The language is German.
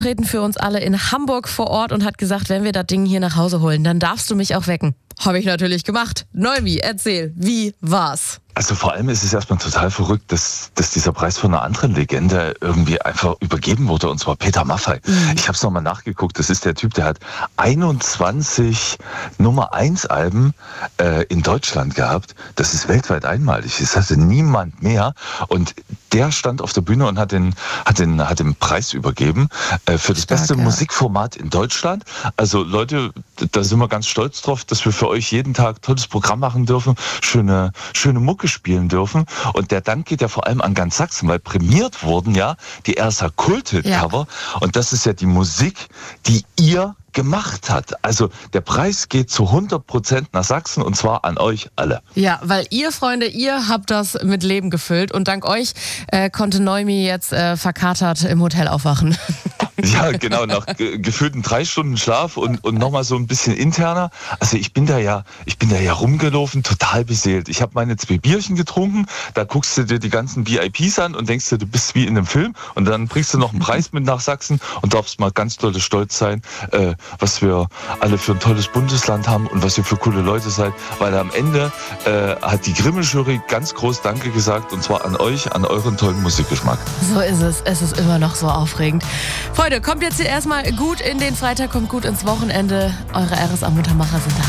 Treten für uns alle in Hamburg vor Ort und hat gesagt, wenn wir das Ding hier nach Hause holen, dann darfst du mich auch wecken. Habe ich natürlich gemacht. Noemi, erzähl, wie war's? Also vor allem ist es erstmal total verrückt, dass dieser Preis von einer anderen Legende irgendwie einfach übergeben wurde, und zwar Peter Maffay. Ich habe es nochmal nachgeguckt, das ist der Typ, der hat 21 Nummer-1-Alben in Deutschland gehabt. Das ist weltweit einmalig, das hatte niemand mehr. Und der stand auf der Bühne und hat den Preis übergeben für das beste Musikformat in Deutschland. Also Leute, da sind wir ganz stolz drauf, dass wir für euch jeden Tag tolles Programm machen dürfen, schöne Mucke spielen dürfen. Und der Dank geht ja vor allem an ganz Sachsen, weil prämiert wurden ja die Ersa Kult-Cover. Ja. Und das ist ja die Musik, die ihr gemacht hat. Also der Preis geht zu 100% nach Sachsen, und zwar an euch alle. Ja, weil ihr, Freunde, ihr habt das mit Leben gefüllt, und dank euch konnte Noemi jetzt verkatert im Hotel aufwachen. Ja, genau, nach gefühlten 3 Stunden Schlaf und nochmal so ein bisschen interner. Also ich bin da ja rumgelaufen, total beseelt. Ich habe meine 2 Bierchen getrunken, da guckst du dir die ganzen VIPs an und denkst dir, du bist wie in einem Film, und dann bringst du noch einen Preis mit nach Sachsen und darfst mal ganz doll stolz sein, was wir alle für ein tolles Bundesland haben und was ihr für coole Leute seid, weil am Ende hat die Grimme-Jury ganz groß Danke gesagt, und zwar an euch, an euren tollen Musikgeschmack. So ist es. Es ist immer noch so aufregend. Freunde, kommt jetzt hier erstmal gut in den Freitag, kommt gut ins Wochenende. Eure RSA-Muttermacher sind da.